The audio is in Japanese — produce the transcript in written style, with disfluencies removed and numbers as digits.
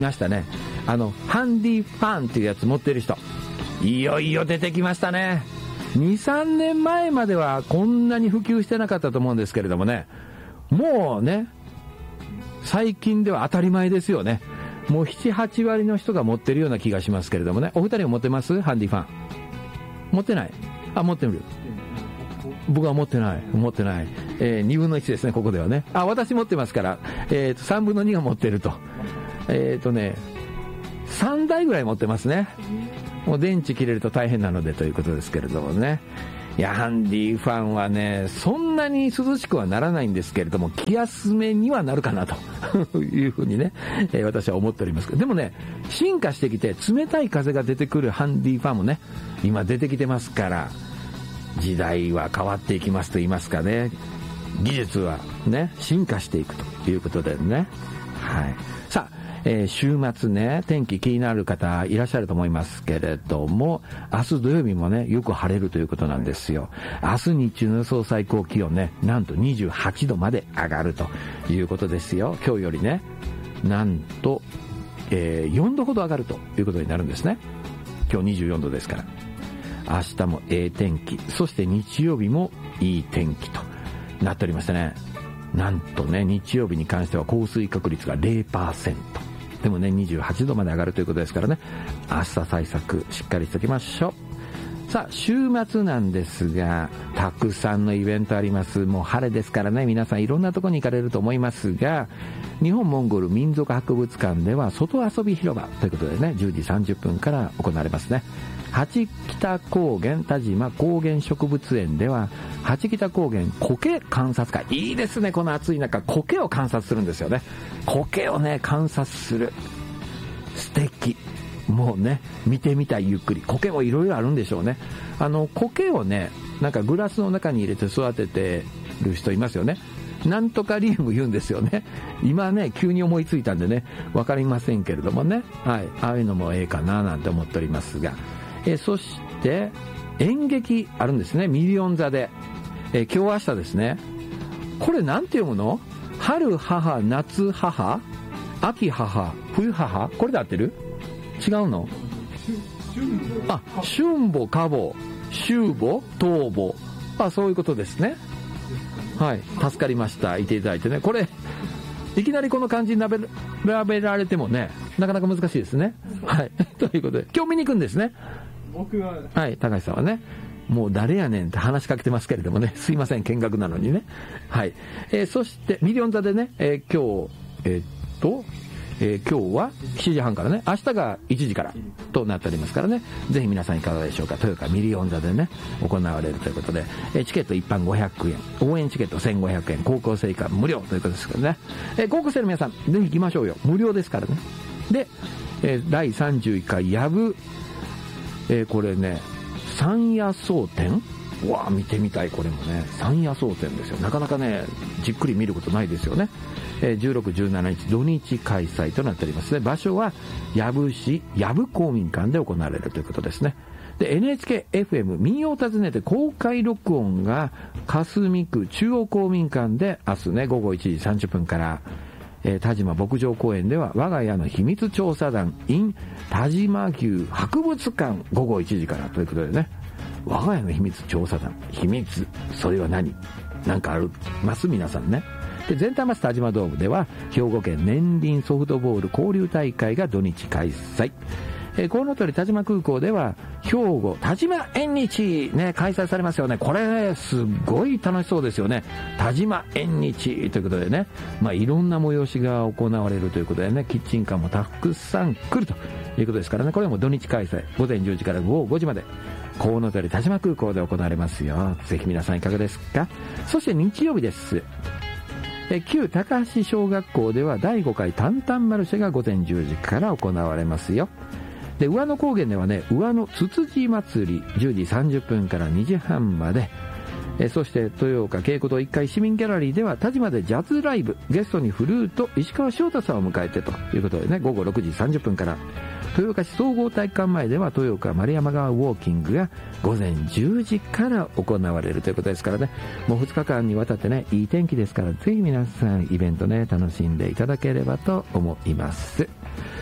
ましたね。ハンディファンっていうやつ持ってる人、いよいよ出てきましたね。2、3年前まではこんなに普及してなかったと思うんですけれどもね、もうね、最近では当たり前ですよね。もう7、8割の人が持ってるような気がしますけれどもね。お二人は持ってます？ハンディファン。持ってない？あ、持ってる。僕は持ってない。2分の1ですね、ここではね。私持ってますから、3分の2が持ってると。3台ぐらい持ってますね。もう電池切れると大変なのでということですけれどもね。いや、ハンディファンはね、そんなに涼しくはならないんですけれども、気休めにはなるかなというふうにね、私は思っておりますけど、でもね、進化してきて冷たい風が出てくるハンディファンもね、今出てきてますから、時代は変わっていきますと言いますかね、技術はね、進化していくということでね。はい。さあ、週末ね、天気気になる方いらっしゃると思いますけれども、明日土曜日もね、よく晴れるということなんですよ。明日日中の予想最高気温ね、なんと28度まで上がるということですよ。今日よりね、なんと、4度ほど上がるということになるんですね。今日24度ですから。明日も天気、そして日曜日もいい天気となっておりましてね、なんとね、日曜日に関しては降水確率が 0%。でもね、28度まで上がるということですからね、暑さ対策しっかりしておきましょう。さあ、週末なんですが、たくさんのイベントあります。もう晴れですからね、皆さんいろんなところに行かれると思いますが、日本モンゴル民族博物館では外遊び広場ということでね、10時30分から行われますね。八北高原田島高原植物園では、八北高原苔観察会、いいですね。この暑い中、苔を観察するんですよね。苔をね、観察する、素敵。もうね、見てみたい、ゆっくり。苔もいろいろあるんでしょうね。苔をね、なんかグラスの中に入れて育ててる人いますよね。なんとかリウム言うんですよね。今ね、急に思いついたんでね、わかりませんけれどもね。はい。ああいうのもええかななんて思っておりますが。そして演劇あるんですね。ミリオン座で、今日明日ですね。これなんて読むの？春母、夏母、秋母、冬母、これで合ってる？違うの？春母、夏母、秋母、冬母、そういうことですね。はい、助かりました。いていただいてね。これいきなりこの漢字に並べられてもね、なかなか難しいですね。はい。ということで、今日見に行くんですね。 僕は。 はい、高橋さんはね、もう誰やねんって話しかけてますけれどもね、すいません、見学なのにね。はい。そして、ミリオン座でね、今日、今日は7時半からね、明日が1時からとなっておりますからね、ぜひ皆さんいかがでしょうか。豊川ミリオン座でね、行われるということで、チケット一般500円、応援チケット1500円、高校生以下無料ということですけどね、高校生の皆さん、ぜひ行きましょうよ。無料ですからね。で、第31回やぶ、これね、山野草展、わあ見てみたい。これもね、山野草展ですよ。なかなかね、じっくり見ることないですよね。16、17日土日開催となっておりますね。場所は養父市養父公民館で行われるということですね。で NHK-FM 民謡を訪ねて公開録音が霞区中央公民館で明日ね午後1時30分から、田島牧場公園では我が家の秘密調査団 in 田島牛博物館午後1時からということでね、我が家の秘密調査団、秘密、それは何？なんかあります皆さんね。で全体マス田島ドームでは兵庫県年輪ソフトボール交流大会が土日開催。コウノトリ田島空港では兵庫田島縁日ね開催されますよね。これねすごい楽しそうですよね。田島縁日ということでね、いろんな催しが行われるということでね、キッチンカーもたくさん来るということですからね。これも土日開催、午前10時から午後5時までコウノトリ田島空港で行われますよ。ぜひ皆さんいかがですか。そして日曜日です。旧高橋小学校では第5回タンタンマルシェが午前10時から行われますよ。で上野高原ではね上野つつじ祭り10時30分から2時半まで、そして豊岡稽古堂1階市民ギャラリーでは田島でジャズライブ、ゲストにフルート石川翔太さんを迎えてということでね、午後6時30分から豊岡市総合体育館前では豊岡丸山川ウォーキングが午前10時から行われるということですからね、もう2日間にわたってねいい天気ですから、ぜひ皆さんイベントね楽しんでいただければと思います。